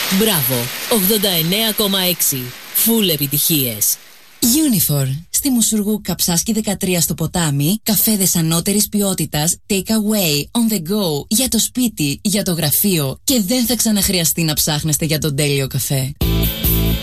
Μπράβο, 89,6. Φουλ επιτυχίες. Unifor. Στη Μουσουργού Καψάσκη 13 στο Ποτάμι, καφέδες ανώτερης ποιότητας, take away, on the go, για το σπίτι, για το γραφείο και δεν θα ξαναχρειαστεί να ψάχνεστε για τον τέλειο καφέ.